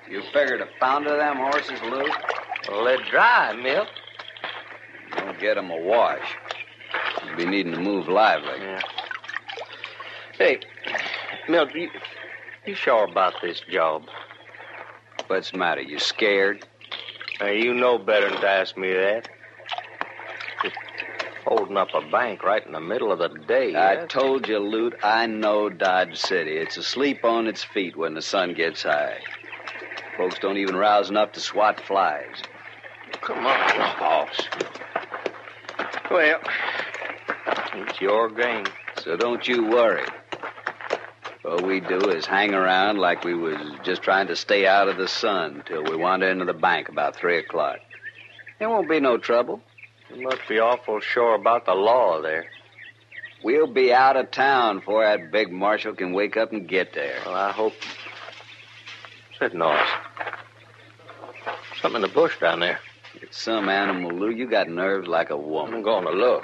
You figured a pound of them horses, Luke? Well, they're dry, Milt. Don't get 'em a wash. You'll be needing to move lively. Yeah. Hey, Milt, you sure about this job? What's the matter? You scared? Now, you know better than to ask me that. Just holding up a bank right in the middle of the day. I told you, Lute, I know Dodge City. It's asleep on its feet when the sun gets high. Folks don't even rouse enough to swat flies. Come on, boss. Well, it's your game. So don't you worry. All we do is hang around like we was just trying to stay out of the sun till we wander into the bank about 3 o'clock. There won't be no trouble. You must be awful sure about the law there. We'll be out of town before that big marshal can wake up and get there. Well, I hope... What's that noise? Something in the bush down there. It's some animal, Lou. You got nerves like a woman. I'm going to look.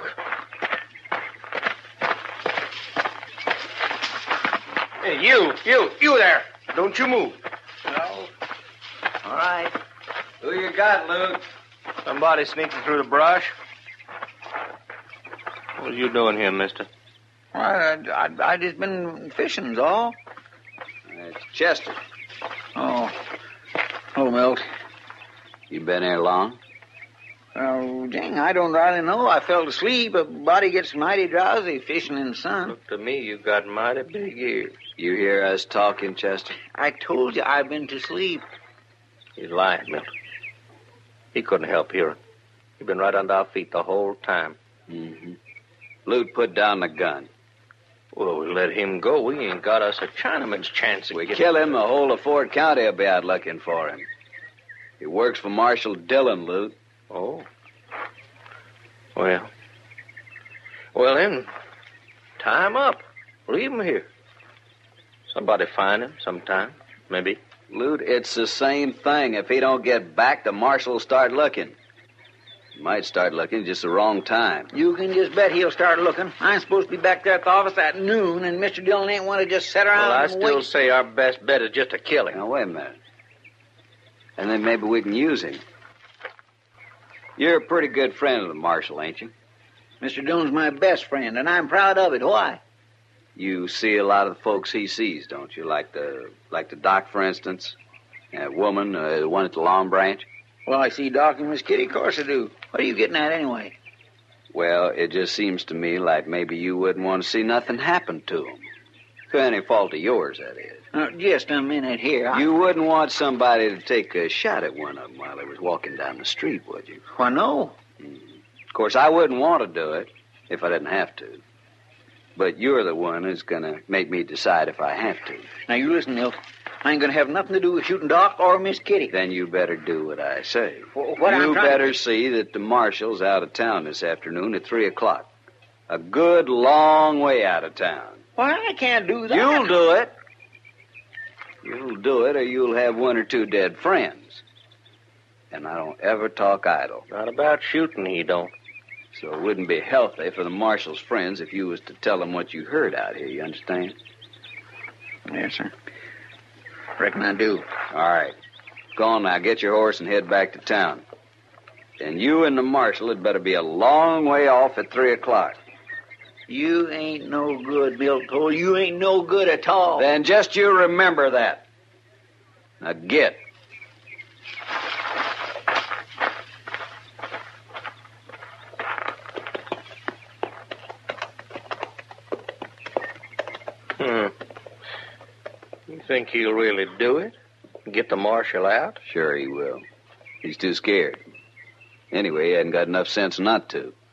Hey, you there. Don't you move. No. All right. Who you got, Luke? Somebody sneaking through the brush. What are you doing here, mister? I just been fishing's all. It's Chester. Oh. Hello, Milt. You been here long? Oh, dang, I don't really know. I fell asleep. A body gets mighty drowsy fishing in the sun. Look to me, you got mighty big ears. You hear us talking, Chester? I told you I've been to sleep. He's lying, Milt. He couldn't help hearing. He'd been right under our feet the whole time. Mm-hmm. Lute, put down the gun. Well, we let him go. We ain't got us a Chinaman's chance. We kill him, the whole of Fort County will be out looking for him. He works for Marshal Dillon, Lute. Oh. Well, then, tie him up. Leave him here. Somebody find him sometime, maybe. Lute, it's the same thing. If he don't get back, the marshal will start looking. He might start looking just the wrong time. You can just bet he'll start looking. I'm supposed to be back there at the office at noon, and Mr. Dillon ain't want to just sit around I and still wait. say our best bet is just to kill him. Now, wait a minute. And then maybe we can use him. You're a pretty good friend of the marshal, ain't you? Mr. Dillon's my best friend, and I'm proud of it. Why? You see a lot of the folks he sees, don't you? Like the doc, for instance. That woman, the one at the Long Branch. Well, I see Doc and Miss Kitty. Of course I do. What are you getting at anyway? Well, it just seems to me like maybe you wouldn't want to see nothing happen to him. To any fault of yours, that is. Just a minute here. You wouldn't want somebody to take a shot at one of them while they was walking down the street, would you? Why, no. Of course, I wouldn't want to do it if I didn't have to. But you're the one who's going to make me decide if I have to. Now, you listen, Milt. I ain't going to have nothing to do with shooting Doc or Miss Kitty. Then you better do what I say. What you I'm trying better to... see that the marshal's out of town this afternoon at 3 o'clock. A good long way out of town. Why, I can't do that. You'll do it. You'll do it, or you'll have one or two dead friends. And I don't ever talk idle. Not about shooting, he don't. So it wouldn't be healthy for the marshal's friends if you was to tell them what you heard out here, you understand? Yes, sir. Reckon I do. All right. Go on now. Get your horse and head back to town. And you and the marshal had better be a long way off at 3 o'clock. You ain't no good, Milt Cole. You ain't no good at all. Then just you remember that. Now get. You think he'll really do it? Get the marshal out? Sure he will. He's too scared. Anyway, he hasn't got enough sense not to.